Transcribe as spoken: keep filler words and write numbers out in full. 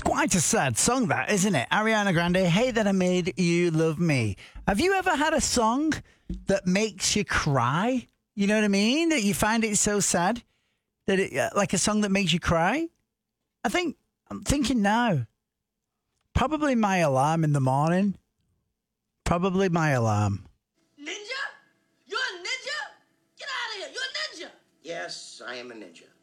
quite a sad song, that, isn't it? Ariana Grande, Hey That I Made You Love Me. Have you ever had a song that makes you cry? You know what I mean? That you find it so sad that it, uh, like a song that makes you cry? I think, I'm thinking now, probably My Alarm in the morning. Probably My Alarm. Ninja? You're a ninja? Get out of here. You're a ninja. Yes, I am a ninja.